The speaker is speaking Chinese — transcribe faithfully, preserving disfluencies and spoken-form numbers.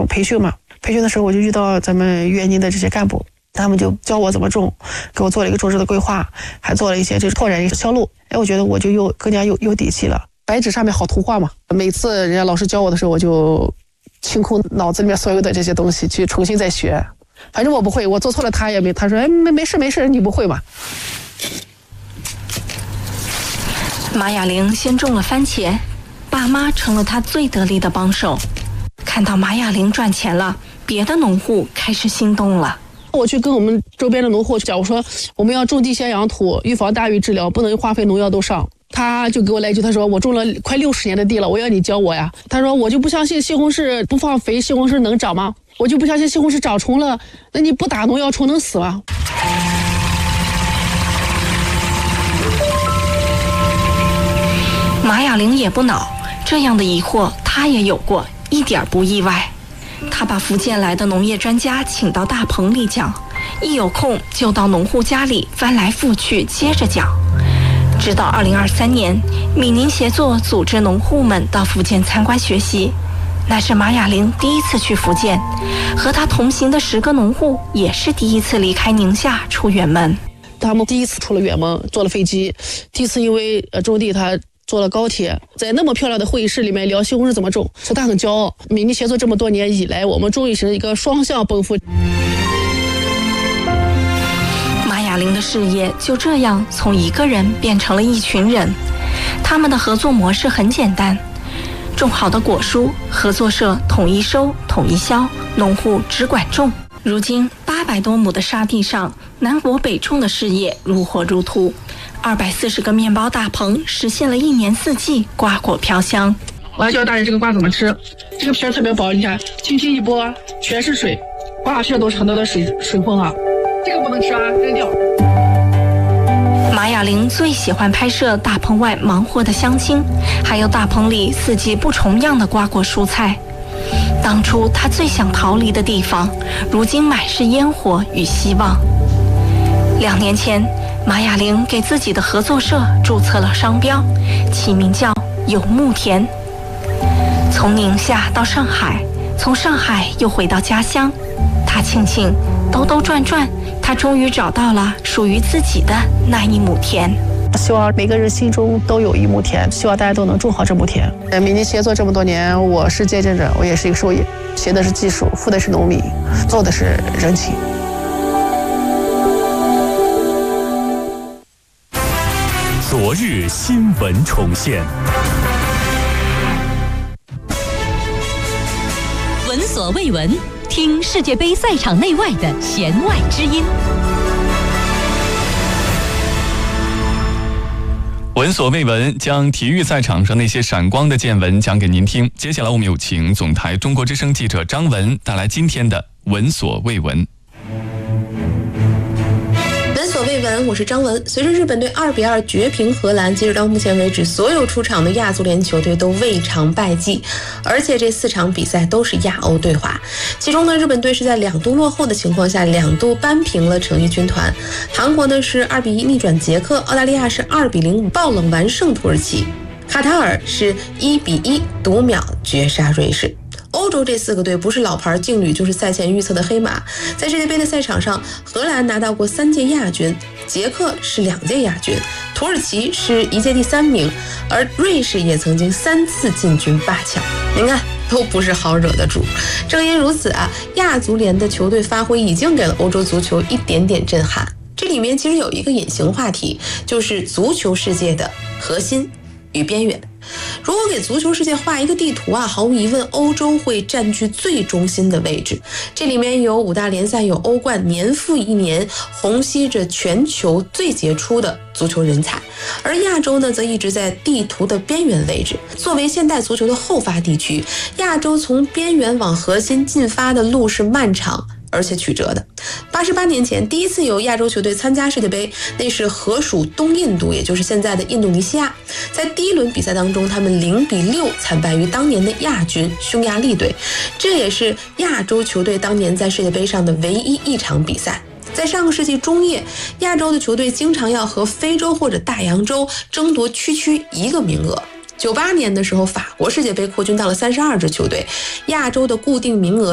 种培训嘛，培训的时候我就遇到咱们园林的这些干部，他们就教我怎么种，给我做了一个种植的规划，还做了一些就是拓展一个销路。哎，我觉得我就又更加有有底气了。白纸上面好图画嘛，每次人家老师教我的时候，我就清空脑子里面所有的这些东西，去重新再学。反正我不会，我做错了他也没，他说哎没没事没事，你不会嘛。 马雅玲先种了番茄，爸妈成了她最得力的帮手。看到马雅玲赚钱了，别的农户开始心动了。 我去跟我们周边的农户讲，我说我们要种地先养土，预防大于治疗，不能化肥农药都上。他就给我来一句，他说我种了快六十年的地了，我要你教我呀。他说我就不相信西红柿不放肥，西红柿能长吗？我就不相信西红柿长虫了，那你不打农药虫能死吗？ 马雅玲也不恼，这样的疑惑她也有过，一点不意外。她把福建来的农业专家请到大棚里讲，一有空就到农户家里翻来覆去接着讲。直到二零二三年，闽宁协作组织农户们到福建参观学习，那是马雅玲第一次去福建，和她同行的十个农户也是第一次离开宁夏出远门。 他们第一次出了远门，坐了飞机，第一次因为呃种地他坐了高铁，在那么漂亮的会议室里面聊西红柿怎么种，所以他很骄傲。闽宁协作这么多年以来，我们终于是一个双向奔赴。 马雅玲的事业就这样从一个人变成了一群人。他们的合作模式很简单，种好的果蔬，合作社统一收统一销，农户只管种。如今八百多亩的沙地上，南国北种的事业如火如荼，二百四十个面包大棚实现了一年四季瓜果飘香。 我要教大家这个瓜怎么吃，这个皮特别薄，你看轻轻一剥全是水，刮下去都是很多的水水分啊，这个不能吃啊，扔掉。 马雅玲最喜欢拍摄大棚外忙活的乡亲，还有大棚里四季不重样的瓜果蔬菜。当初她最想逃离的地方，如今满是烟火与希望。两年前，马雅玲给自己的合作社注册了商标，起名叫有牧田。从宁夏到上海，从上海又回到家乡，她庆幸兜兜转转，她终于找到了属于自己的那一亩田。 希望每个人心中都有一亩田，希望大家都能种好这亩田。呃，闽宁协作这么多年，我是见证者，我也是一个受益，学的是技术，付的是农民，做的是人情。 昨日新闻重现， 闻所未闻，听世界杯赛场内外的弦外之音。 闻所未闻，将体育赛场上那些闪光的见闻讲给您听。接下来我们有请总台中国之声记者张文带来今天的闻所未闻。 闻所未闻，我是张文。随着日本队二比二绝平荷兰，截止到目前为止，所有出场的亚足联球队都未尝败绩，而且这四场比赛都是亚欧对华。其中呢，日本队是在两度落后的情况下，两度扳平了成衣军团。韩国呢是二比一逆转捷克，澳大利亚是二比零爆冷完胜土耳其，卡塔尔是一比一独秒绝杀瑞士。欧洲这四个队不是老牌劲旅，就是赛前预测的黑马。在世界杯的赛场上，荷兰拿到过三届亚军，捷克是两届亚军，土耳其是一届第三名，而瑞士也曾经三次进军八强。您看，都不是好惹的主。正因如此啊，亚足联的球队发挥已经给了欧洲足球一点点震撼。这里面其实有一个隐形话题，就是足球世界的核心与边缘。如果给足球世界画一个地图啊，毫无疑问，欧洲会占据最中心的位置。这里面有五大联赛，有欧冠，年复一年虹吸着全球最杰出的足球人才。而亚洲呢，则一直在地图的边缘位置。作为现代足球的后发地区，亚洲从边缘往核心进发的路是漫长而且曲折的。八十八年前，第一次有亚洲球队参加世界杯，那是荷属东印度，也就是现在的印度尼西亚。在第一轮比赛当中，他们零比六惨败于当年的亚军匈牙利队，这也是亚洲球队当年在世界杯上的唯一一场比赛。在上个世纪中叶，亚洲的球队经常要和非洲或者大洋洲争夺区区一个名额。九八年的时候，法国世界杯扩军到了三十二支球队，亚洲的固定名额